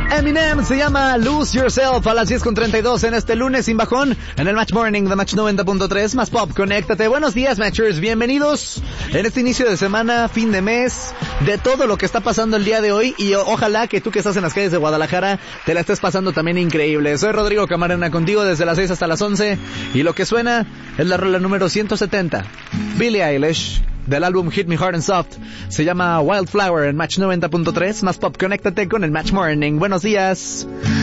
Eminem se llama Lose Yourself a las 10:32 en este lunes sin bajón en el Match Morning de Match 90.3 más pop. Conéctate. Buenos días, Matchers. Bienvenidos en este inicio de semana, fin de mes, de todo lo que está pasando el día de hoy y ojalá que tú que estás en las calles de Guadalajara te la estés pasando también increíble. Soy Rodrigo Camarena contigo desde las 6 hasta las 11 y lo que suena es la rola número 170. Billie Eilish, del álbum Hit Me Hard and Soft, se llama Wildflower en Match 90.3 más pop. Conéctate con el Match Morning. Buenos días.